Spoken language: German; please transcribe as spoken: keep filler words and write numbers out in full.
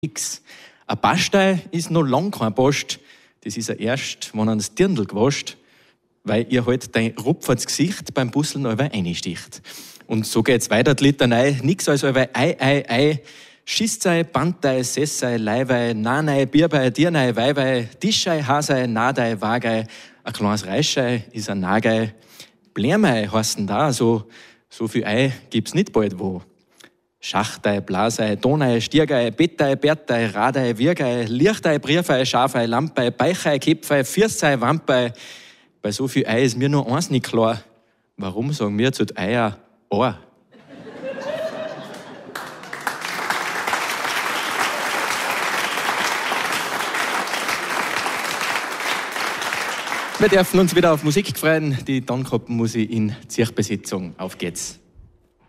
X. Ein Bastei ist noch lang kein Post. Das ist erst, wenn man das Dirndl gewascht, weil ihr halt dein Rupf ins Gesicht beim Busseln allweil reinsticht. Und so geht's weiter, die Litanei. Nix als allweil Ei, Ei, Ei. Schissei, Bandei, Sessei, Leiwei, Nanei, Bierbei, Dirnei, Weiwei, Tischei, Hasei, Nadei, Wagei. Ein kleines Reischei ist ein Nagei. Blärmei heißen da, so, so viel Ei gibt's nicht bald wo. Schachtei, Blasei, Donei, Stiergei, Bettei, Bertei, Radei, Wirgei, Lichtei, Briefei, Schafei, Lampei, Beichei, Kepfei, Fürstei, Wampei. Bei so viel Ei ist mir nur eins nicht klar. Warum sagen wir zu den Eier Ohr? Wir dürfen uns wieder auf Musik freuen. Die Tannkappen muss ich in Zirchbesetzung. Auf geht's.